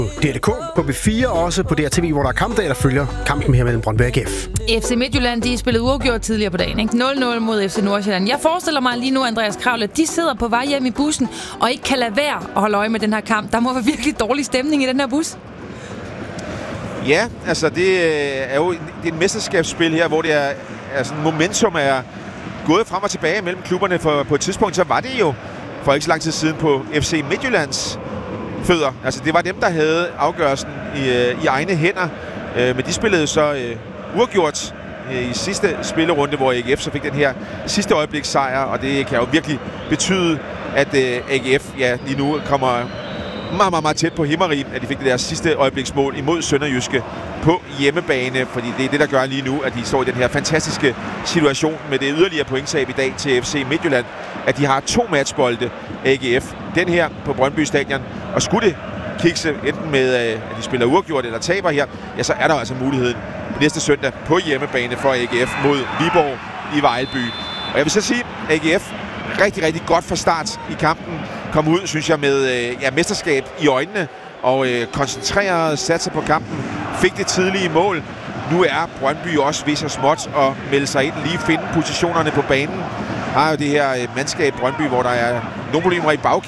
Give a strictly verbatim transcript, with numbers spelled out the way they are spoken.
D R K på B fire og også på D R T V, hvor der er kampdag, der følger kampen her mellem Brøndby og A G F. F C Midtjylland, de spillede uafgjort tidligere på dagen, ikke? nul nul mod F C Nordsjælland. Jeg forestiller mig lige nu, Andreas Kravle, at de sidder på vej hjem i bussen og ikke kan lade være at holde øje med den her kamp. Der må være virkelig dårlig stemning i den her bus. Ja, altså det er jo det er et mesterskabsspil her, hvor det er altså momentum er gået frem og tilbage mellem klubberne. For på et tidspunkt, så var det jo for ikke så lang tid siden på F C Midtjyllands fødder. Altså det var dem, der havde afgørelsen i, i egne hænder. Øh, men de spillede så øh, uafgjort øh, i sidste spillerunde, hvor A G F så fik den her sidste øjebliks sejr. Og det kan jo virkelig betyde, at øh, A G F ja, lige nu kommer meget, meget, meget tæt på himmerige, at de fik det der sidste øjebliksmål imod Sønderjyske på hjemmebane. Fordi det er det, der gør lige nu, at de står i den her fantastiske situation med det yderligere pointtab i dag til F C Midtjylland. At de har to matchbolde, A G F. Den her på Brøndby Stadion. Og skulle det kikse enten med, at de spiller uafgjort eller taber her, ja, så er der altså muligheden næste søndag på hjemmebane for A G F mod Viborg i Vejlby. Og jeg vil så sige, A G F rigtig, rigtig godt fra start i kampen. Kom ud, synes jeg, med ja, mesterskab i øjnene og øh, koncentreret, sat sig på kampen. Fik det tidlige mål. Nu er Brøndby også ved så småt at melde sig ind, lige finde positionerne på banen. Har jo det her øh, mandskab Brøndby, hvor der er nogle problemer i bagkæden.